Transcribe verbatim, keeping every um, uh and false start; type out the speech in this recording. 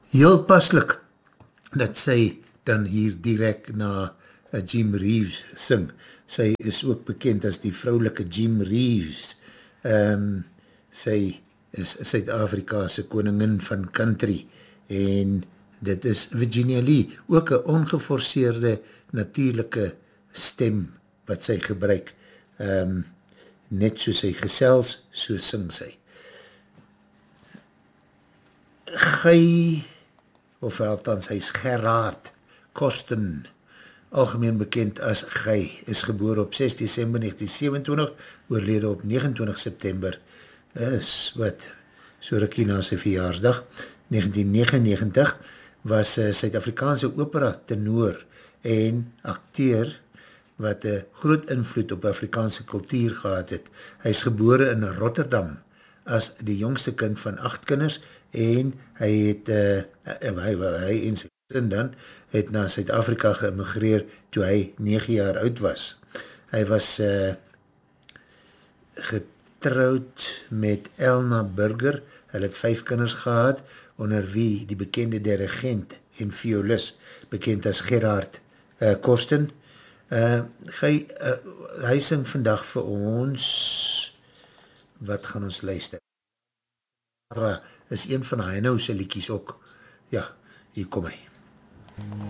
heel paslik dat sy dan hier direct na uh, Jim Reeves sing. Sy is ook bekend as die vrouwelike Jim Reeves. Um, sy is Suid-Afrikaanse koningin van country en dit is Virginia Lee, ook een ongeforceerde natuurlijke stem wat sy gebruik. Um, net soos sy gesels, so sing sy. Guy, of althans, hy is Gerard Kosten, algemeen bekend as Guy, is geboor op ses Desember negentien sewenentwintig, oorlede op negenentwintig September, is wat, so rukkie na sy verjaarsdag, negentien negenennegentig, was uh, Suid-Afrikaanse opera tenor en acteur, wat een groot invloed op Afrikaanse kultuur gehad het. Hy is gebore in Rotterdam, as die jongste kind van acht kinders, en hy het, uh, hy, hy en sy sin dan, het na Suid-Afrika geëmigreer toe hy negen jaar oud was. Hy was uh, getrouwd met Elna Burger, hy het vijf kinders gehad, onder wie die bekende dirigent en violist, bekend as Gerard uh, Kosten. Uh, hy, uh, hy sing vandag vir ons, wat gaan ons luister? Is een van hy nou sy liekies ook. Ja, hier kom hy.